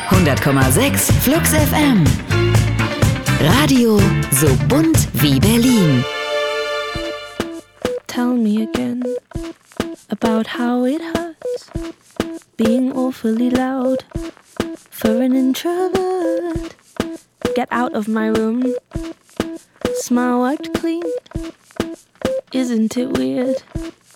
100,6 Flux FM. Radio so bunt wie Berlin. Tell me again about how it hurts being awfully loud for an introvert. Get out of my room. Smile wiped clean. Isn't it weird?